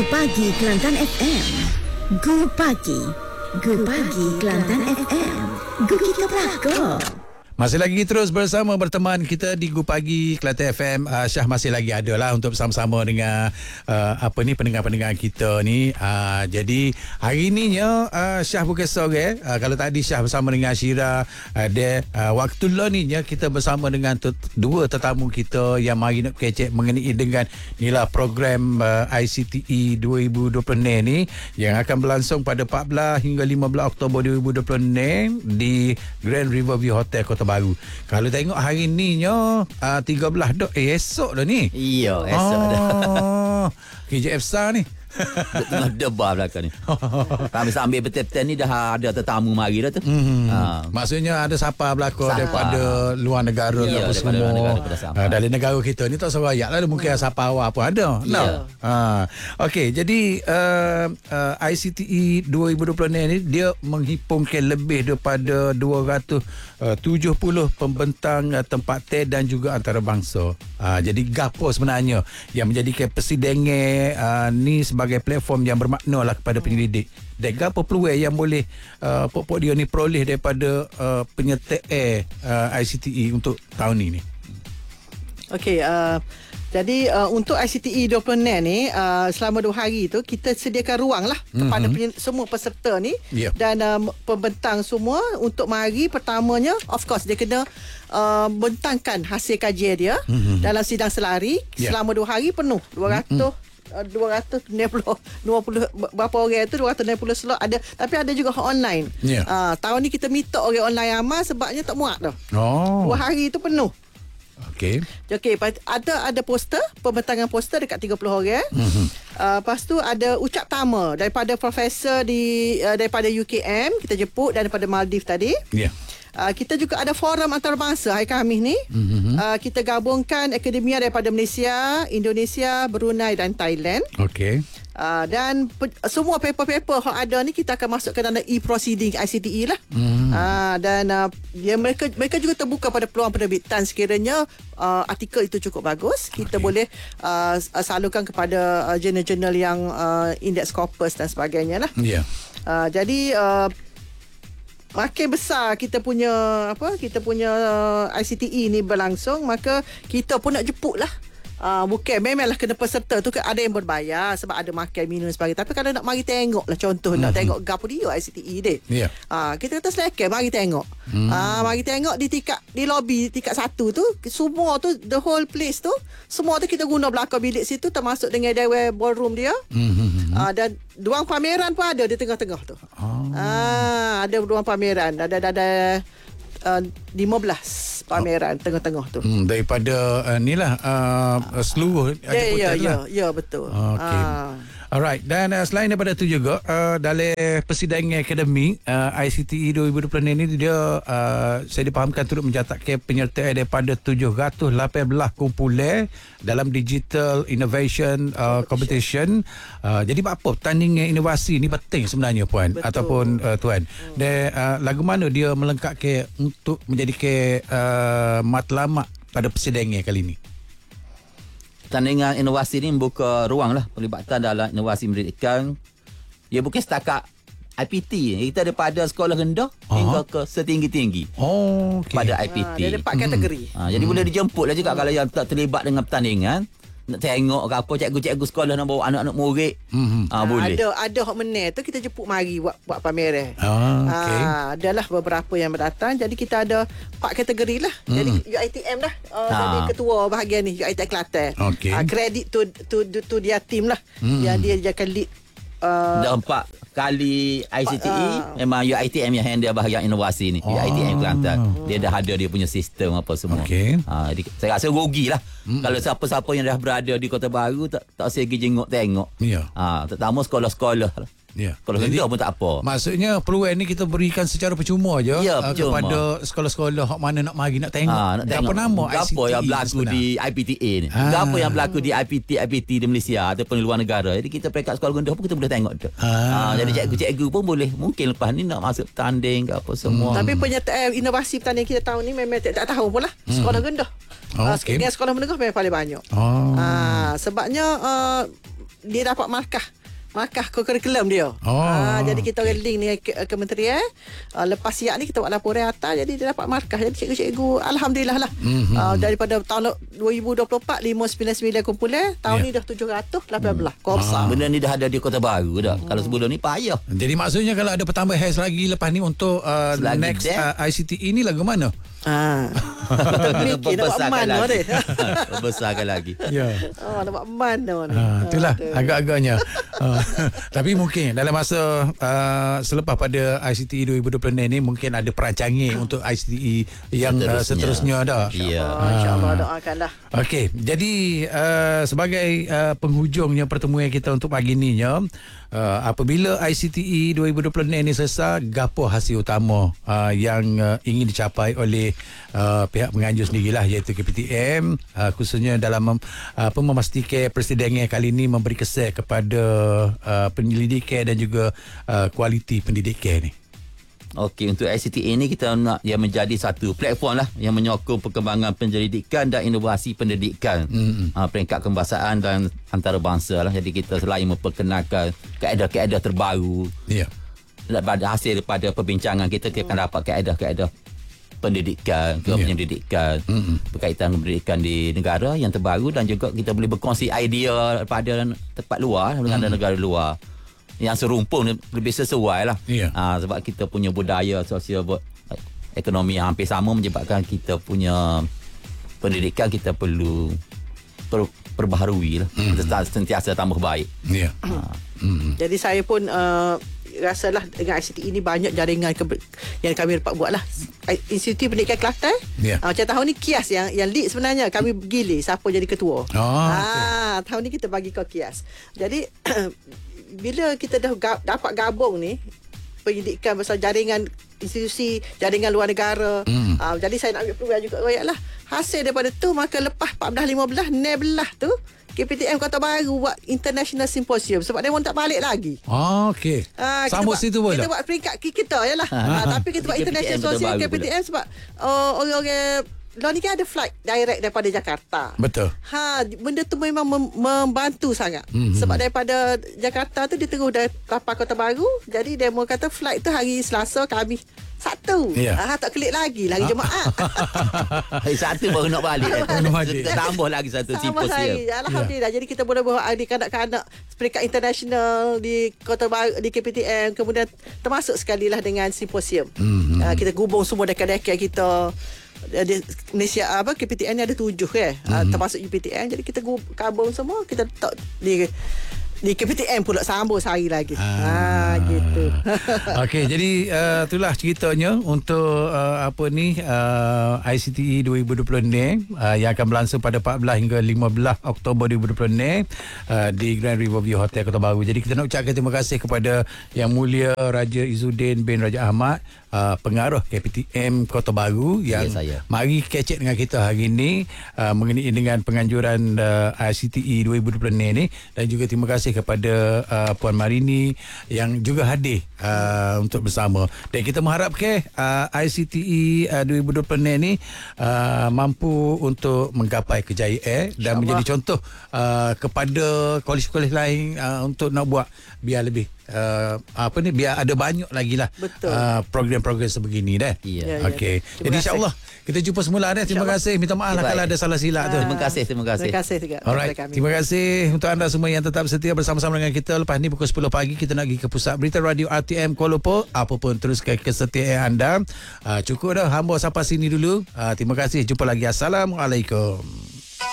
Pagi Kelantan FM. Go Pagi. Go Pagi Kelantan FM. Go kita belakang. Masih lagi terus bersama berteman kita di Gu Pagi Kelantan FM. Syah masih lagi ada lah untuk bersama-sama dengan pendengar-pendengar kita ni. Jadi hari ni Syah bukan seorang. Kalau tadi Syah bersama dengan Syira, waktu ni kita bersama dengan dua tetamu kita yang mari nak kecek mengenai dengan inilah program ICTE 2020 ni yang akan berlangsung pada 14 hingga 15 Oktober 2020 di Grand Riverview Hotel Kota Baru. Kalau tengok hari ni 13 dah esok dah ni. Iya, esok dah. KJF SAR ni. Tengah debar belakang ni. Kami sambil betul-betul ni dah ada tetamu mari dah tu. Maksudnya ada siapa berlaku daripada luar negara ya, apa semua. Dari negara kita ni tak serayak lah. Mungkin siapa awak pun ada. Ya. Okey, jadi ICTE 2020 ni dia menghimpunkan lebih daripada 270 pembentang tempat teh dan juga antarabangsa. Jadi gapo sebenarnya yang menjadikan persidangan ni sebagai platform yang bermakna lah kepada penyelidik. Dan apa peluang yang boleh pokok dia ni peroleh daripada penyertaan ICTE untuk tahun ini? Okey, jadi untuk ICTE 20 ni selama 2 hari tu kita sediakan ruang lah kepada semua peserta ni dan pembentang semua untuk mari. Pertamanya of course dia kena bentangkan hasil kajian dia dalam sidang selari selama 2 hari penuh. 220 berapa orang tu 260 slot ada, tapi ada juga online. Tahun ni kita minta orang online amal sebabnya tak muat dah. 2 hari tu penuh. Okey, ada poster, pembentangan poster dekat 30 orang. Lepas tu ada ucap tama daripada profesor daripada UKM kita jemput dan daripada Maldives tadi. Kita juga ada forum antarabangsa hari Khamis ni. Kita gabungkan akademia daripada Malaysia, Indonesia, Brunei dan Thailand. Okey. Dan semua paper-paper yang ada ni kita akan masukkan dalam e-proceeding ICTE lah. Dan mereka juga terbuka pada peluang penerbitan sekiranya artikel itu cukup bagus. Kita boleh salurkan kepada jurnal-jurnal yang index corpus dan sebagainya lah. Jadi makin besar kita punya ICTE ni berlangsung, maka kita pun nak jemput lah. Bukan memanglah kena peserta tu ada yang berbayar sebab ada makan minum sebagainya, tapi kalau nak mari tengok lah, contoh nak tengok gapo dia ICTE dia. Kita kata silakan mari tengok. Mari tengok di lobi tingkat 1 tu, semua tu the whole place tu semua tu kita guna belakang bilik situ, termasuk dengan dewan ballroom dia. Dan ruang pameran pun ada di tengah-tengah tu. Ada ruang pameran, ada 15 pameran tengah-tengah tu. Daripada inilah seluruh ya betul. Okey. Alright, dan selain daripada itu juga dalam persidangan akademik ICTE 2020 ini dia saya dipahamkan turut mencatatkan penyertaan daripada 718 kumpulan dalam Digital Innovation Competition. Jadi apa pertandingan inovasi ni penting sebenarnya puan. Betul. Ataupun tuan. Dan lagu mana dia melengkapkan untuk menjadikan matlamat pada persidangan kali ini? Pertandingan inovasi ni membuka ruang lah pelibatan dalam inovasi pendidikan. Ia bukan setakat IPT. Kita daripada sekolah rendah hingga ke setinggi-tinggi pada IPT. Dia ada 4 kategori. Jadi boleh dijemput lah juga kalau yang tak terlibat dengan pertandingan. Nak tengok ke apa, cikgu-cikgu sekolah nak bawa anak-anak murid. Boleh. Ada hak menel tu kita jemput mari buat pameran. Adalah beberapa yang berdatang. Jadi kita ada 4 kategori lah. Jadi UiTM lah jadi ketua bahagian ni, UiTM Kelantan. Kredit tu dia tim lah yang dia akan lead. Dah 4 kali ICTE memang UiTM yang handle bahagian inovasi ni. UiTM Kelantan dia dah ada dia punya sistem apa semua. Jadi saya rasa rugilah kalau siapa-siapa yang dah berada di Kota Baru tak segi jenguk tengok. Terutama sekolah-sekolah. Kalau rendah pun tak apa. Maksudnya peluang ni kita berikan secara percuma je kepada sekolah-sekolah hak mana nak mari nak tengok. Apa nama ICTE? Apa yang berlaku di IPTA ni? Apa yang berlaku di IPT di Malaysia ataupun di luar negara. Jadi kita peringkat sekolah rendah pun kita boleh tengok tu. Jadi cikgu-cikgu pun boleh mungkin lepas ni nak masuk tanding ke apa semua. Tapi penyertaan inovasi pertandingan kita tahun ni memang tak tahu pun lah. Sekolah rendah. Sekolah menengah memang paling banyak. Sebabnya dia dapat markah markah kurikulum dia. Jadi kita orang link dengan kementerian. Lepas siap ni kita buat laporan atas, jadi dia dapat markah. Jadi cikgu-cikgu alhamdulillah lah. Daripada tahun 2024 599 kumpulan, tahun ni dah 718 korsa. Benda ni dah ada di Kota Baru dah. Kalau sebelum ni payah. Jadi maksudnya kalau ada pertambah hash lagi lepas ni untuk next ICTE ni lagu mana? Mikir nak buat mana dia. Besarkan lagi. Ya. Nak buat mana ni. Itulah agak-agaknya. Tapi mungkin dalam masa selepas pada ICTE 2026 ni mungkin ada perancangan untuk ICTE yang seterusnya dah. Ya. InsyaAllah doakanlah. Okey, jadi sebagai penghujungnya pertemuan kita untuk pagi ni nya, apabila ICTE 2026 ni selesai, gapo hasil utama yang ingin dicapai oleh pihak penganjur sendirilah, iaitu KPTM, khususnya dalam memastikan persidangan kali ini memberi kesan kepada penyelidikan dan juga kualiti pendidikan ni. Okey, untuk ICTE ni kita nak dia menjadi satu platform lah yang menyokong perkembangan penyelidikan dan inovasi pendidikan, peringkat kebangsaan dan antarabangsa lah. Jadi kita selain memperkenalkan kaedah-kaedah terbaru, hasil daripada perbincangan kita akan dapat kaedah-kaedah pendidikan, penyelidikan berkaitan dengan pendidikan di negara yang terbaru, dan juga kita boleh berkongsi idea daripada tempat luar dengan negara luar yang serumpun, lebih sesuai lah. Sebab kita punya budaya sosial ekonomi yang hampir sama, menyebabkan kita punya pendidikan kita perlu perbaharui lah. Sentiasa tambah baik. Jadi saya pun rasalah dengan ICTE ini banyak jaringan yang kami dapat buat lah. Institut Pendidikan Kelantan, macam tahun ni KIAS yang lead sebenarnya, kami gilih siapa jadi ketua. Tahun ni kita bagi kau KIAS. Jadi bila kita dah dapat gabung ni pendidikan pasal jaringan institusi, jaringan luar negara, jadi saya nak ambil peluang juga royak lah. Hasil daripada tu, maka lepas 14-15 nebelah tu KPTM Kota Baru buat International Symposium, sebab dia pun tak balik lagi. Okey. Sambut situ pun. Kita buat peringkat kita je lah. Tapi kita buat International Symposium KPTM sebab orang-orang Lalu ni kan ada flight direct daripada Jakarta. Betul. Benda tu memang membantu sangat. Sebab daripada Jakarta tu dia terus dari kapal Kota Baru. Jadi demo kata flight tu hari Selasa, kami Sabtu. Tak klik lagi hari Jumaat. Hari Sabtu baru nak balik. Tambah lagi satu simposium. Alhamdulillah. Jadi kita boleh bawa adik kanak-kanak peringkat international di Kota Baru, di KPTM, kemudian termasuk sekali lah dengan simposium. Kita gubung semua dekan-dekan kita. Di Malaysia KPTN ni ada 7 termasuk UPTN. Jadi kita kabung semua, kita letak di KPTM pula sambung sehari lagi. Gitu. Okey, jadi itulah ceritanya untuk ICTE 2020 ni yang akan berlangsung pada 14 hingga 15 Oktober 2020 di Grand Riverview Hotel Kota Baru. Jadi kita nak ucapkan terima kasih kepada Yang Mulia Raja Izzuddin bin Raja Ahmad, pengaruh KPTM Kota Baru yang mari kecek dengan kita hari ini mengenai dengan penganjuran ICTE 2020 ni, dan juga terima kasih kepada Puan Marini yang juga hadir untuk bersama. Dan kita mengharapkan ICTE 2020 ni mampu untuk menggapai kejayaan dan menjadi contoh kepada kolej-kolej lain untuk nak buat biar lebih biar ada banyak lagi lah program-program sebegini dah. Okey. Jadi insya-Allah kita jumpa semula dah. Terima kasih. Minta maaf lah kalau ada salah silap tu. Terima kasih. Terima kasih juga. Alright. Terima kasih untuk anda semua yang tetap setia bersama-sama dengan kita. Lepas ni pukul 10 pagi kita nak pergi ke pusat berita radio RTM Kuala Lumpur. Apa pun teruskan kesetiaan anda. Cukup dah, hamba sampai sini dulu. Terima kasih. Jumpa lagi. Assalamualaikum.